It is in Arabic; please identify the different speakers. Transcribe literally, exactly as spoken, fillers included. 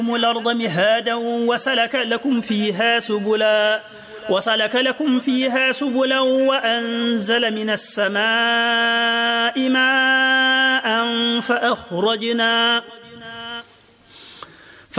Speaker 1: الأرض مهادا وسلك لكم فيها سبلا وسلك لكم فيها سبلا وأنزل من السماء ماء فأخرجنا